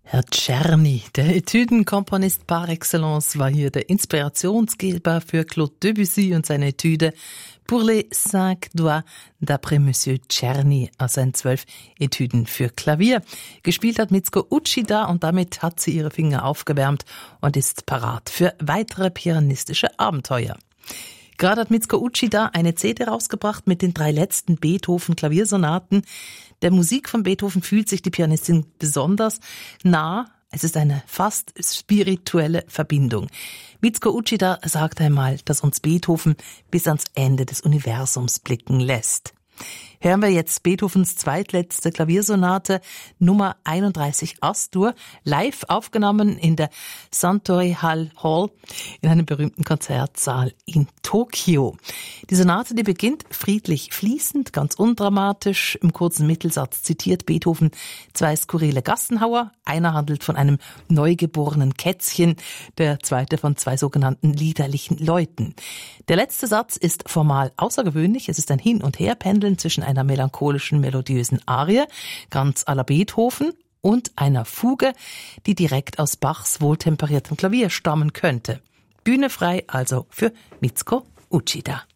Herr Czerny, der Etüdenkomponist par excellence, war hier der Inspirationsgeber für Claude Debussy und seine Etüde Pour les 5 doigts d'après Monsieur Czerny aus seinen 12 Etüden für Klavier. Gespielt hat Mitsuko Uchida und damit hat sie ihre Finger aufgewärmt und ist parat für weitere pianistische Abenteuer. Gerade hat Mitsuko Uchida eine CD rausgebracht mit den 3 letzten Beethoven-Klaviersonaten. Der Musik von Beethoven fühlt sich die Pianistin besonders nah. Es ist eine fast spirituelle Verbindung. Mitsuko Uchida sagt einmal, dass uns Beethoven bis ans Ende des Universums blicken lässt. Hören wir jetzt Beethovens zweitletzte Klaviersonate Nummer 31 As-Dur, live aufgenommen in der Suntory Hall in einem berühmten Konzertsaal in Tokio. Die Sonate, die beginnt friedlich fließend, ganz undramatisch. Im kurzen Mittelsatz zitiert Beethoven 2 skurrile Gassenhauer. Einer handelt von einem neugeborenen Kätzchen, der zweite von 2 sogenannten liederlichen Leuten. Der letzte Satz ist formal außergewöhnlich. Es ist ein Hin- und Herpendeln zwischen einer melancholischen, melodiösen Arie, ganz à la Beethoven, und einer Fuge, die direkt aus Bachs wohltemperiertem Klavier stammen könnte. Bühne frei also für Mitsuko Uchida.